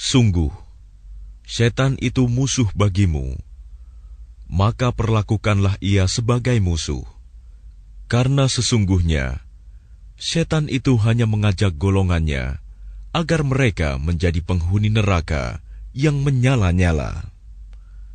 Sungguh, setan itu musuh bagimu, maka perlakukanlah ia sebagai musuh. Karena sesungguhnya, setan itu hanya mengajak golongannya agar mereka menjadi penghuni neraka yang menyala-nyala.